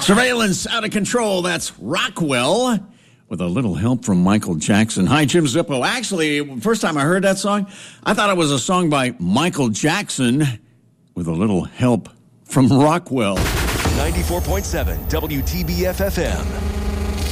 Surveillance out of control. That's Rockwell with a little help from Michael Jackson. Hi, Jim Zippo. Actually, first time I heard that song, I thought it was a song by Michael Jackson with a little help from Rockwell. 94.7 WTBF FM.